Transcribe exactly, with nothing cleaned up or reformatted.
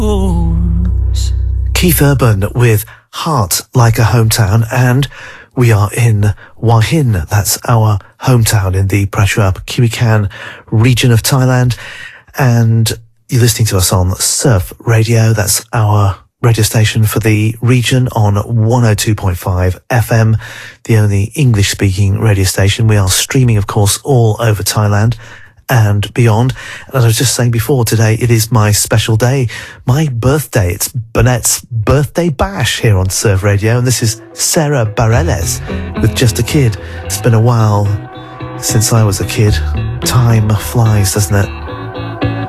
Keith Urban with Heart Like a Hometown, and we are in Hua Hin. That's our hometown in the Prachuap Khiri Khan region of Thailand, and you're listening to us on Surf Radio. That's our radio station for the region on one oh two point five F M, the only English-speaking radio station. We are streaming, of course, all over Thailand and beyond. And as I was just saying before, today it is my special day, my birthday. It's Burnett's birthday bash here on Surf Radio, and this is Sarah Bareilles with Just a Kid. It's been a while since I was a kid. Time flies, doesn't it?